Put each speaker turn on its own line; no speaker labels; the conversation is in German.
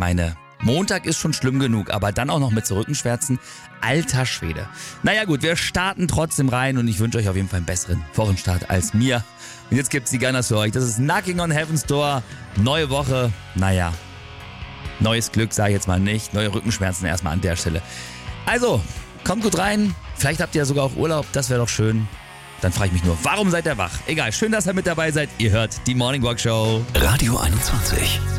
meine, Montag ist schon schlimm genug, aber dann auch noch mit so Rückenschmerzen. Alter Schwede. Naja gut, wir starten trotzdem rein und ich wünsche euch auf jeden Fall einen besseren Wochenstart als mir. Und jetzt gibt's die Gunners für euch. Das ist Knocking on Heaven's Door. Neue Woche. Naja, neues Glück sage ich jetzt mal nicht. Neue Rückenschmerzen erstmal an der Stelle. Also, kommt gut rein. Vielleicht habt ihr ja sogar auch Urlaub. Das wäre doch schön. Dann frage ich mich nur, warum seid ihr wach? Egal, schön, dass ihr mit dabei seid. Ihr hört die Morning Walk Show.
Radio 21.